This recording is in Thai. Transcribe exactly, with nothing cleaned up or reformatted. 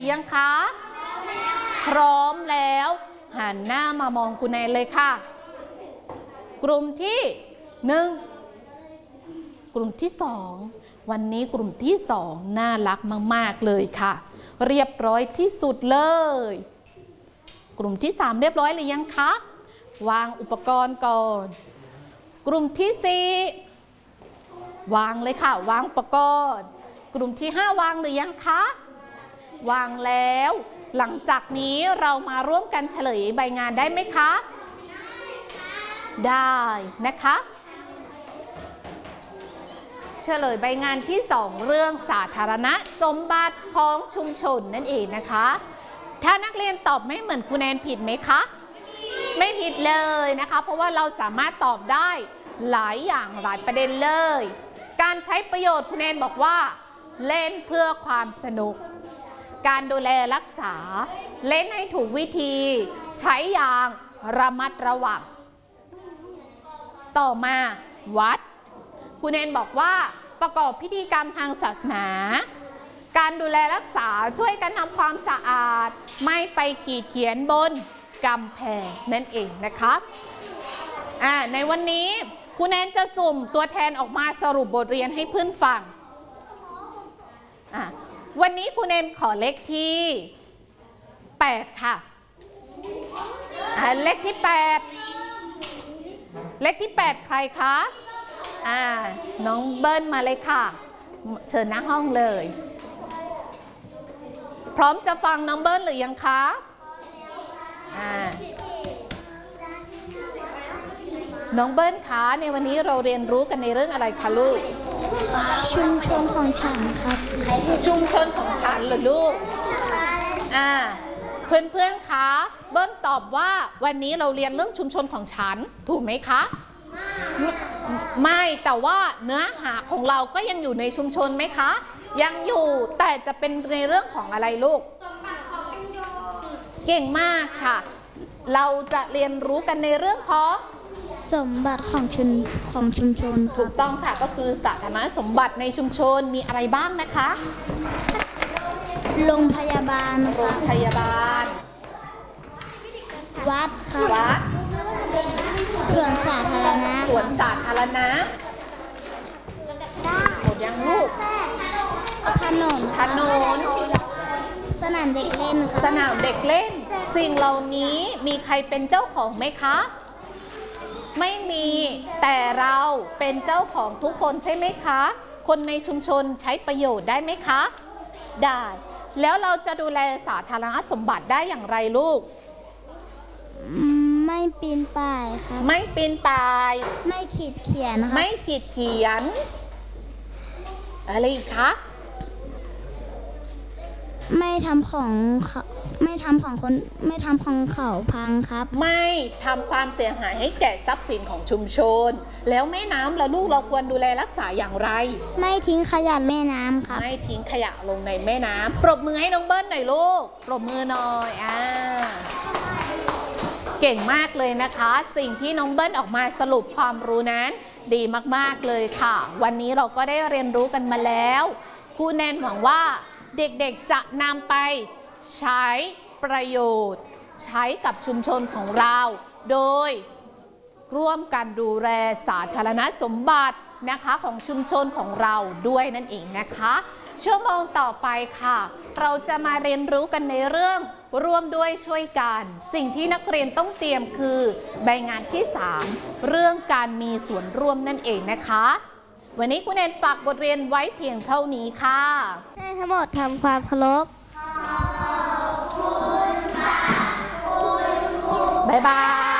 ยังคะพร้อมแล้วหันหน้ามามองคุณแนนเลยค่ะกลุ่มที่หนึ่งกลุ่มที่สองวันนี้กลุ่มที่สองน่ารักมากๆเลยค่ะเรียบร้อยที่สุดเลยกลุ่มที่สามเรียบร้อยหรือยังคะวางอุปกรณ์ก่อนกลุ่มที่สี่วางเลยค่ะวางอุปกรณ์กลุ่มที่ห้าวางหรือยังคะวางแล้วหลังจากนี้เรามาร่วมกันเฉลยใบงานได้ไหมคะได้นะคะเฉลยใบงานที่สองเรื่องสาธารณสมบัติของชุมชนนั่นเองนะคะถ้านักเรียนตอบไม่เหมือนครูแนนผิดไหมคะไม่ผิดเลยนะคะเพราะว่าเราสามารถตอบได้หลายอย่างหลายประเด็นเลยการใช้ประโยชน์ครูแนนบอกว่าเล่นเพื่อความสนุกการดูแลรักษาเล่นให้ถูกวิธีใช้อย่างระมัดระวังต่อมาวัดครูแนนบอกว่าประกอบพิธีกรรมทางศาสนาการดูแลรักษาช่วยกันทำความสะอาดไม่ไปขีดเขียนบนกำแพงนั่นเองนะคะอ่าในวันนี้ครูแนนจะสุ่มตัวแทนออกมาสรุปบทเรียนให้เพื่อนฟังอ่าวันนี้ครูแนนขอเลขที่แปดค่ะอ่าเลขที่แปดเลขที่แปดใครคะอ่าน้องเบิ้ลมาเลยค่ะเชิญหน้าห้องเลยพร้อมจะฟังน้องเบิ้ลหรือยังคะอ่าน้องเบิ้ลคะในวันนี้เราเรียนรู้กันในเรื่องอะไรคะลูกชุมชนของฉันครับชุมชนของฉันเหรอลูกอ่าเพื่อนๆคะเบิ้ลตอบว่าวันนี้เราเรียนเรื่องชุมชนของฉันถูกไหมคะไม่แต่ว่าเนื้อหาของเราก็ยังอยู่ในชุมชนไหมคะยังอยู่แต่จะเป็นในเรื่องของอะไรลูกเก่งมากค่ะเราจะเรียนรู้กันในเรื่องของสมบัติของชุมของชุมชนถูกต้องค่ะก็คือสาธารณสมบัติในชุมชนมีอะไรบ้างนะคะโรงพยาบาลโรงพยาบาลวัดค่ะวัดสวนสาธารณะสวนสาธารณะหมดยังลูกถนนถนนสนามเด็กเล่นสนามเด็กเล่นสิ่งเหล่านี้มีใครเป็นเจ้าของไหมคะไม่มีแต่เราเป็นเจ้าของทุกคนใช่ไหมคะคนในชุมชนใช้ประโยชน์ได้ไหมคะได้แล้วเราจะดูแลสาธารณสมบัติได้อย่างไรลูกไม่ปีนป่ายค่ะไม่ปีนป่ายไม่ขีดเขียนค่ะไม่ขีดเขียนอะไรอีกคะไม่ทำของไม่ทำของคนไม่ทำของเขาพังครับไม่ทำความเสียหายให้แก่ทรัพย์สินของชุมชนแล้วแม่น้ำล่ะลูกเราควรดูแลรักษาอย่างไรไม่ทิ้งขยะแม่น้ำครับไม่ทิ้งขยะลงในแม่น้ำปรบมือให้น้องเบิ้ลหน่อยลูกปรบมือหน่อยอ่าเก่งมากเลยนะคะสิ่งที่น้องเบิ้ลออกมาสรุปความรู้นั้นดีมากๆเลยค่ะวันนี้เราก็ได้เรียนรู้กันมาแล้วครูแนนหวังว่าเด็กๆจะนำไปใช้ประโยชน์ใช้กับชุมชนของเราโดยร่วมกันดูแลสาธารณสมบัตินะคะของชุมชนของเราด้วยนั่นเองนะคะชั่วโมงต่อไปค่ะเราจะมาเรียนรู้กันในเรื่องร่วมด้วยช่วยกันสิ่งที่นักเรียนต้องเตรียมคือใบงานที่สามเรื่องการมีส่วนร่วมนั่นเองนะคะวันนี้คุณแนนฝากบทเรียนไว้เพียงเท่านี้ค่ะให้ทั้งหมดทำความเคารพบ๊ายบาย